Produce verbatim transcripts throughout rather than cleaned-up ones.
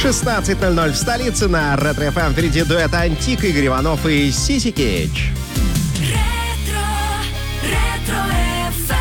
шестнадцать ноль ноль в столице. На Ретро эф эм впереди дуэт Антик, Игорь Иванов и Сиси Кейдж. Ретро, ретро эф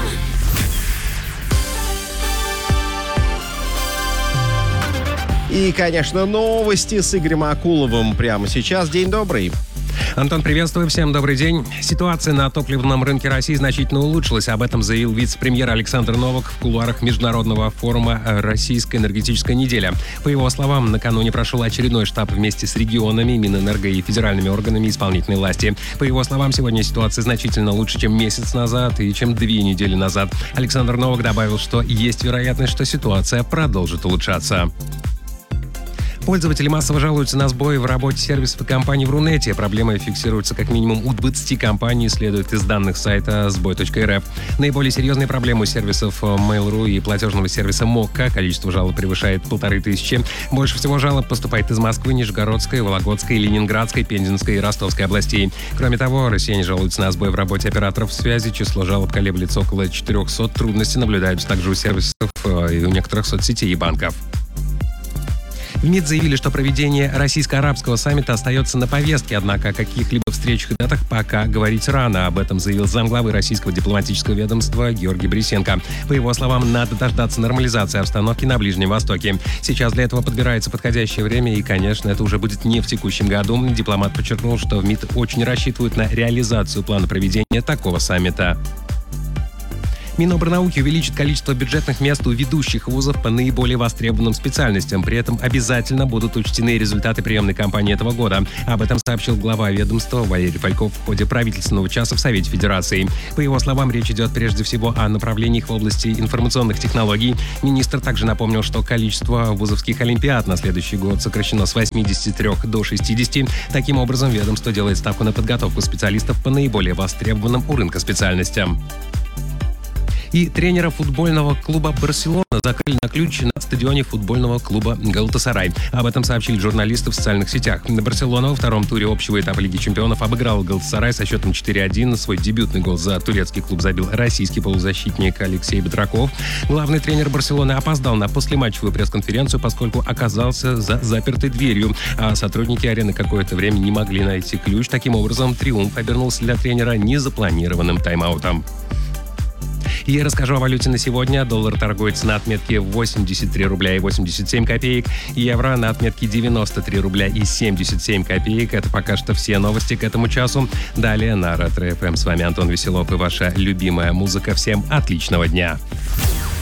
эм. И, конечно, новости с Игорем Акуловым прямо сейчас. День добрый. Антон, приветствую, всем добрый день. Ситуация на топливном рынке России значительно улучшилась. Об этом заявил вице-премьер Александр Новак в кулуарах международного форума «Российская энергетическая неделя». По его словам, накануне прошел очередной штаб вместе с регионами, Минэнерго и федеральными органами исполнительной власти. По его словам, сегодня ситуация значительно лучше, чем месяц назад и чем две недели назад. Александр Новак добавил, что есть вероятность, что ситуация продолжит улучшаться. Пользователи массово жалуются на сбои в работе сервисов и компаний в Рунете. Проблемы фиксируются как минимум у двадцати компаний, следует из данных сайта сбой точка эр эф. Наиболее серьезные проблемы у сервисов Mail.ru и платежного сервиса Мокка. Количество жалоб превышает полторы тысячи. Больше всего жалоб поступает из Москвы, Нижегородской, Вологодской, Ленинградской, Пензенской и Ростовской областей. Кроме того, россияне жалуются на сбой в работе операторов связи. Число жалоб колеблется около четырехсот. Трудности наблюдаются также у сервисов и у некоторых соцсетей и банков. В МИД заявили, что проведение российско-арабского саммита остается на повестке, однако о каких-либо встречах и датах пока говорить рано. Об этом заявил замглавы российского дипломатического ведомства Георгий Борисенко. По его словам, надо дождаться нормализации обстановки на Ближнем Востоке. Сейчас для этого подбирается подходящее время, и, конечно, это уже будет не в текущем году. Дипломат подчеркнул, что в МИД очень рассчитывают на реализацию плана проведения такого саммита. Минобрнауки увеличит количество бюджетных мест у ведущих вузов по наиболее востребованным специальностям. При этом обязательно будут учтены результаты приемной кампании этого года. Об этом сообщил глава ведомства Валерий Фальков в ходе правительственного часа в Совете Федерации. По его словам, речь идет прежде всего о направлениях в области информационных технологий. Министр также напомнил, что количество вузовских олимпиад на следующий год сокращено с восьмидесяти трёх до шестидесяти. Таким образом, ведомство делает ставку на подготовку специалистов по наиболее востребованным у рынка специальностям. И тренера футбольного клуба «Барселона» закрыли на ключ на стадионе футбольного клуба «Галатасарай». Об этом сообщили журналисты в социальных сетях. «Барселона» во втором туре общего этапа Лиги чемпионов обыграл «Галатасарай» со счетом четыре один. Свой дебютный гол за турецкий клуб забил российский полузащитник Алексей Бедраков. Главный тренер «Барселоны» опоздал на послематчевую пресс-конференцию, поскольку оказался за запертой дверью, а сотрудники арены какое-то время не могли найти ключ. Таким образом, триумф обернулся для тренера незапланированным тайм-аутом. И расскажу о валюте на сегодня. Доллар торгуется на отметке восемьдесят три рубля и восемьдесят семь копеек. Евро на отметке девяносто три рубля и семьдесят семь копеек. Это пока что все новости к этому часу. Далее на Ретро эф эм. С вами Антон Веселов и ваша любимая музыка. Всем отличного дня.